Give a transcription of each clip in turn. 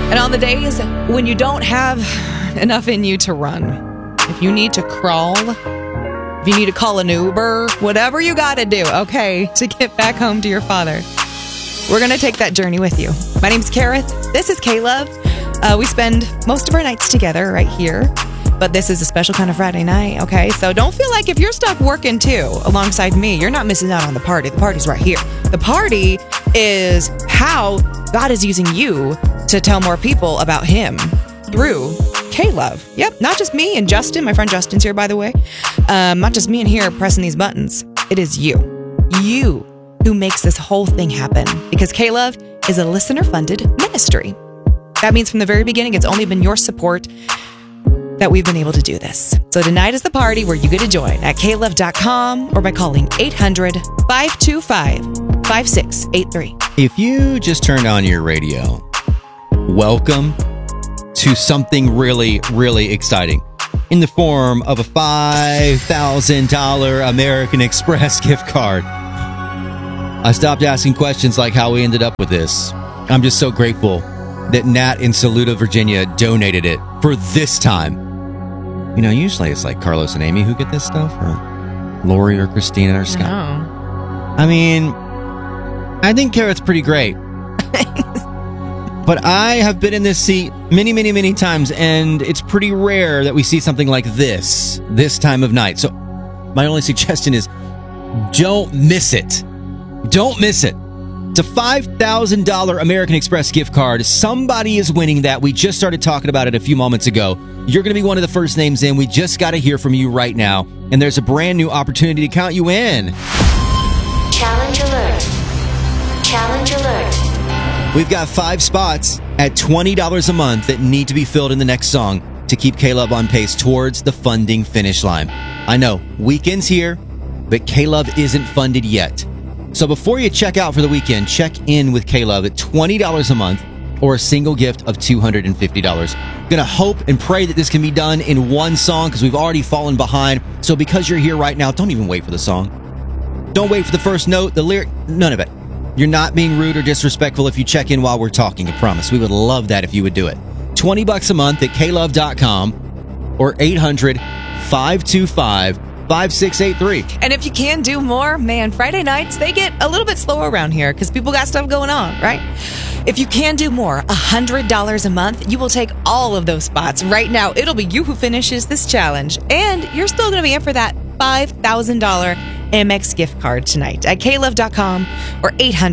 And on the days when you don't have enough in you to run, if you need to crawl, if you need to call an Uber, whatever you got to do, okay, to get back home to your Father, we're going to take that journey with you. My name's Kareth. This is K-Love. We spend most of our nights together right here, but this is a special kind of Friday night, okay? So don't feel like if you're stuck working too alongside me, you're not missing out on the party. The party's right here. The party is how God is using you to tell more people about Him through K-Love. Yep, not just me and Justin. My friend Justin's here, by the way. Not just me in here pressing these buttons. It is you. You who makes this whole thing happen, because K-Love is a listener-funded ministry. That means from the very beginning, it's only been your support that we've been able to do this. So tonight is the party where you get to join at klove.com or by calling 800-525-5683. If you just turned on your radio, welcome to something really, really exciting in the form of a $5,000 American Express gift card. I stopped asking questions like how we ended up with this. I'm just so grateful that Nat in Saluda, Virginia donated it for this time. You know, usually it's like Carlos and Amy who get this stuff, or Lori or Christina or Scott. No. I mean, I think Carrot's pretty great. But I have been in this seat many, many, many times, and it's pretty rare that we see something like this time of night. So my only suggestion is don't miss it. Don't miss it. It's a $5,000 American Express gift card. Somebody is winning that. We just started talking about it a few moments ago. You're going to be one of the first names in. We just got to hear from you right now. And there's a brand new opportunity to count you in. Challenge alert. Challenge alert. We've got 5 spots at $20 a month that need to be filled in the next song to keep K-Love on pace towards the funding finish line. I know, weekend's here, but K-Love isn't funded yet. So before you check out for the weekend, check in with K-Love at $20 a month or a single gift of $250. Gonna hope and pray that this can be done in one song because we've already fallen behind. So because you're here right now, don't even wait for the song. Don't wait for the first note, the lyric, none of it. You're not being rude or disrespectful if you check in while we're talking, I promise. We would love that if you would do it. $20 a month at klove.com or 800-525-5683. And if you can do more, man, Friday nights, they get a little bit slower around here because people got stuff going on, right? If you can do more, $100 a month, you will take all of those spots. Right now, it'll be you who finishes this challenge. And you're still going to be in for that $5,000 Amex gift card tonight at klove.com or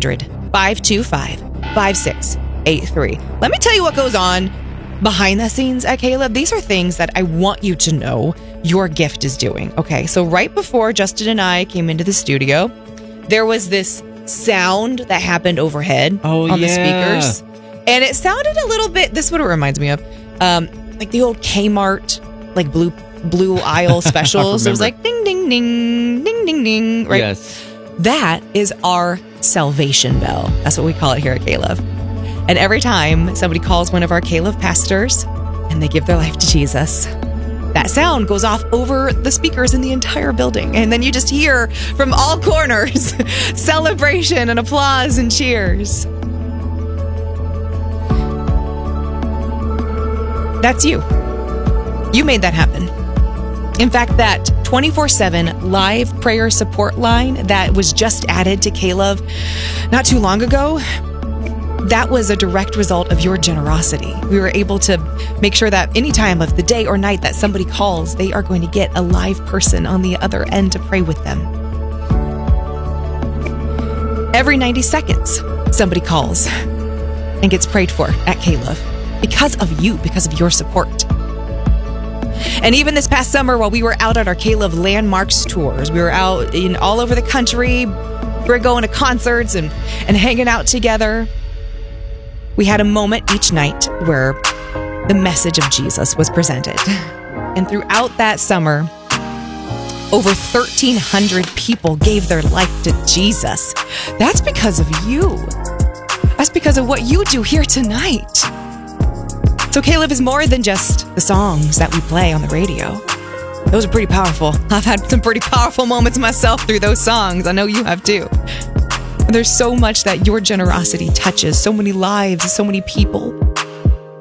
800-525-5683. Let me tell you what goes on behind the scenes at K-Love. These are things that I want you to know your gift is doing. Okay, so right before Justin and I came into the studio, there was this sound that happened overhead on the speakers. And it sounded a little bit, this is what it reminds me of, like the old Kmart, like blue aisle specials. It was like ding, ding, ding, ding, ding, ding, right? Yes. That is our salvation bell. That's what we call it here at K-Love. And every time somebody calls one of our K-Love pastors and they give their life to Jesus, that sound goes off over the speakers in the entire building. And then you just hear from all corners celebration and applause and cheers. That's you. You made that happen. In fact, that 24/7 live prayer support line that was just added to K-Love not too long ago, that was a direct result of your generosity. We were able to make sure that any time of the day or night that somebody calls, they are going to get a live person on the other end to pray with them. Every 90 seconds, somebody calls and gets prayed for at K-Love because of you, because of your support. And even this past summer, while we were out at our K-Love Landmarks tours, we were out in all over the country, we were going to concerts and hanging out together. We had a moment each night where the message of Jesus was presented. And throughout that summer, over 1,300 people gave their life to Jesus. That's because of you. That's because of what you do here tonight. So K-Love is more than just the songs that we play on the radio. Those are pretty powerful. I've had some pretty powerful moments myself through those songs. I know you have too. There's so much that your generosity touches, so many lives, so many people.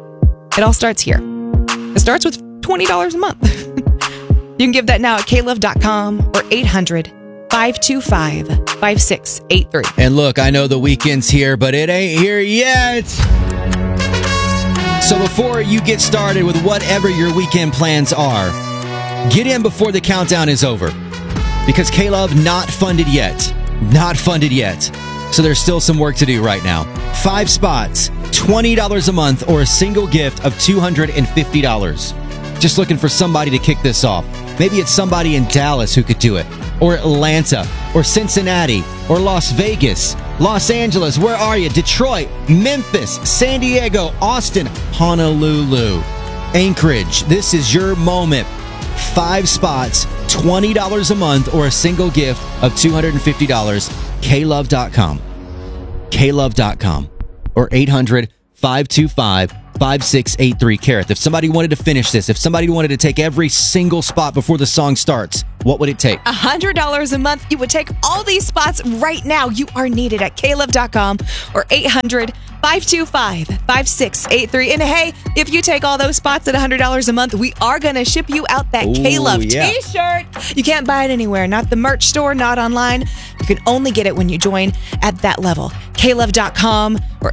It all starts here. It starts with $20 a month. You can give that now at klove.com or 800-525-5683. And look, I know the weekend's here, but it ain't here yet. So before you get started with whatever your weekend plans are, get in before the countdown is over. Because K-Love not funded yet. Not funded yet. So there's still some work to do right now. 5 spots, $20 a month, or a single gift of $250. Just looking for somebody to kick this off. Maybe it's somebody in Dallas who could do it, or Atlanta, or Cincinnati, or Las Vegas, Los Angeles, where are you? Detroit, Memphis, San Diego, Austin, Honolulu, Anchorage. This is your moment. 5 spots, $20 a month, or a single gift of $250. klove.com. klove.com. Or 800-525-5683. Kareth, if somebody wanted to finish this, if somebody wanted to take every single spot before the song starts, what would it take? $100 a month. You would take all these spots right now. You are needed at klove.com or 800-525-5683. And hey, if you take all those spots at $100 a month, we are going to ship you out that K-Love t-shirt. You can't buy it anywhere, not the merch store, not online. You can only get it when you join at that level. klove.com or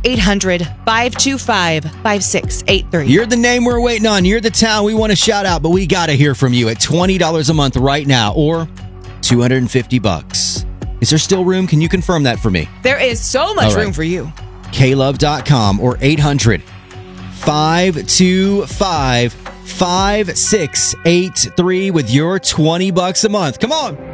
800-525-5683. You're the name we're waiting on. You're the town we want to shout out, but we got to hear from you at $20 a month right now or $250. Is there still room? Can you confirm that for me? There is so much room for you. klove.com or 800-525-5683 with your $20 a month. Come on.